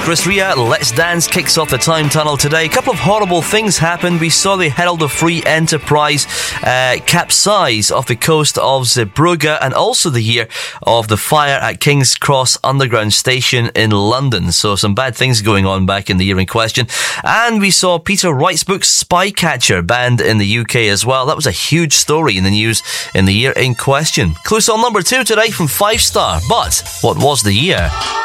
Chris Ria, Let's Dance kicks off the time tunnel today. A couple of horrible things happened. We saw the Herald of Free Enterprise capsize off the coast of Zeebrugge, and also the year of the fire at King's Cross Underground Station in London. So some bad things going on back in the year in question. And we saw Peter Wright's book Spycatcher banned in the UK as well. That was a huge story in the news in the year in question. Clue song number 2 today from 5 Star. But what was the year?